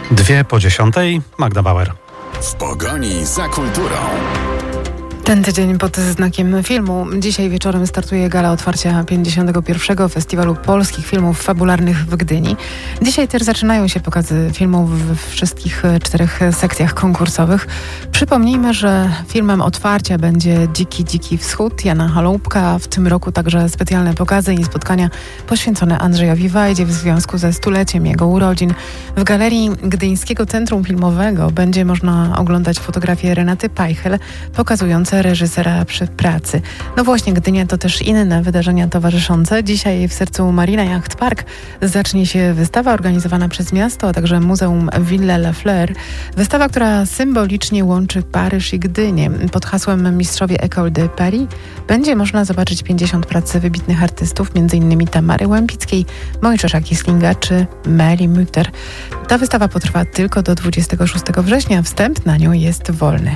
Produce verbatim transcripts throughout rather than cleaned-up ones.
Dwie po dziesiątej, Magda Bauer. W pogoni za kulturą. Ten tydzień pod znakiem filmu. Dzisiaj wieczorem startuje gala otwarcia pięćdziesiątego pierwszego Festiwalu Polskich Filmów Fabularnych w Gdyni. Dzisiaj też zaczynają się pokazy filmów w wszystkich czterech sekcjach konkursowych. Przypomnijmy, że filmem otwarcia będzie Dziki, Dziki Wschód Jana Chaloupka. W tym roku także specjalne pokazy i spotkania poświęcone Andrzejowi Wajdzie w związku ze stuleciem jego urodzin. W Galerii Gdyńskiego Centrum Filmowego będzie można oglądać fotografie Renaty Pajchel pokazujące reżysera przy pracy. No właśnie, Gdynia to też inne wydarzenia towarzyszące. Dzisiaj w sercu Marina Yacht Park zacznie się wystawa organizowana przez miasto, a także Muzeum Ville La Fleur. Wystawa, która symbolicznie łączy Paryż i Gdynię. Pod hasłem Mistrzowie École de Paris będzie można zobaczyć pięćdziesiąt prac wybitnych artystów, m.in. Tamary Łępickiej, Mojżesza Kislinga czy Meli Mütter. Ta wystawa potrwa tylko do dwudziestego szóstego września. Wstęp na nią jest wolny.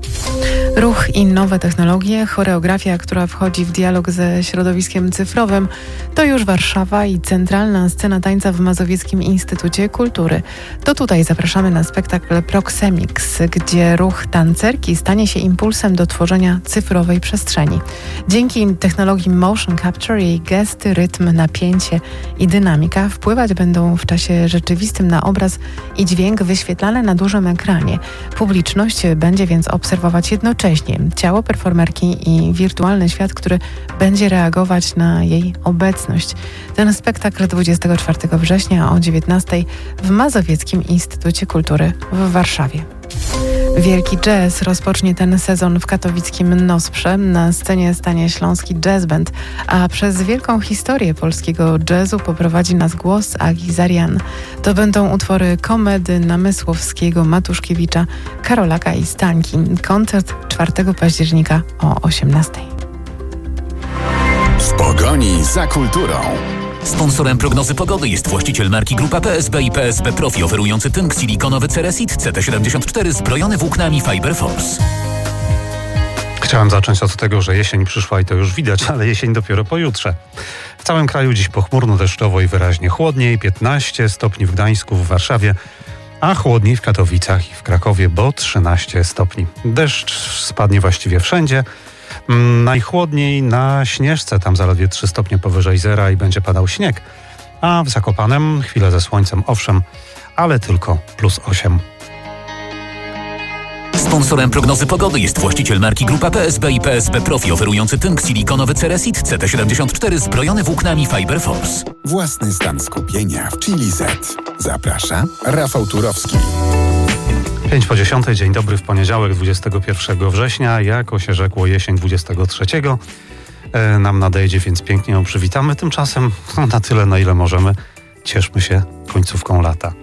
Ruch i nowe technologie, choreografia, która wchodzi w dialog ze środowiskiem cyfrowym, to już Warszawa i centralna scena tańca w Mazowieckim Instytucie Kultury. To tutaj zapraszamy na spektakl Proxemix, gdzie ruch tancerki stanie się impulsem do tworzenia cyfrowej przestrzeni. Dzięki technologii motion capture jej gesty, rytm, napięcie i dynamika wpływać będą w czasie rzeczywistym na obraz i dźwięk wyświetlane na dużym ekranie. Publiczność będzie więc obserwować jednocześnie ciało performerki i wirtualny świat, który będzie reagować na jej obecność. Ten spektakl dwudziestego czwartego września o dziewiętnastej w Mazowieckim Instytucie Kultury w Warszawie. Wielki Jazz rozpocznie ten sezon w katowickim Nosprze. Na scenie stanie Śląski Jazz Band, a przez wielką historię polskiego jazzu poprowadzi nas głos Agi Zarian. To będą utwory komedy Namysłowskiego, Matuszkiewicza, Karolaka i Stańki. Koncert czwartego października o osiemnastej. W pogoni za kulturą. Sponsorem prognozy pogody jest właściciel marki Grupa P S B i P S B Profi, oferujący tynk silikonowy Ceresit C T siedemdziesiąt cztery zbrojony włóknami Fiber Force. Chciałem zacząć od tego, że jesień przyszła i to już widać, ale jesień dopiero pojutrze. W całym kraju dziś pochmurno, deszczowo i wyraźnie chłodniej, piętnaście stopni w Gdańsku, w Warszawie, a chłodniej w Katowicach i w Krakowie, bo trzynaście stopni. Deszcz spadnie właściwie wszędzie. Najchłodniej na Śnieżce, tam zaledwie trzy stopnie powyżej zera i będzie padał śnieg, a w Zakopanem chwilę ze słońcem, owszem, ale tylko plus osiem. Sponsorem prognozy pogody jest właściciel marki Grupa P S B i P S B Profi, oferujący tynk silikonowy Ceresit C T siedemdziesiąt cztery zbrojony włóknami Fiber Force. Własny stan skupienia w Chili Z. Zaprasza Rafał Turowski. pięć po dziesiątej, dzień dobry, w poniedziałek dwudziestego pierwszego września, jako się rzekło jesień dwudziestego trzeciego. E, nam nadejdzie, więc pięknie ją przywitamy. Tymczasem no, na tyle, na ile możemy. Cieszmy się końcówką lata.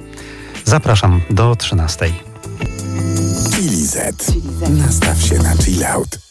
Zapraszam do trzynastej. Chili Z. Nastaw się na chill out.